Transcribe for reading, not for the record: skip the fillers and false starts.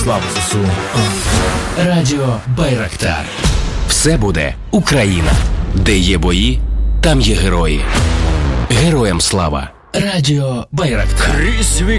Слава ЗСУ. Радіо Байрактар. Все буде Україна. Де є бої, там є герої. Героям слава. Радіо Байрактар. Крізь віки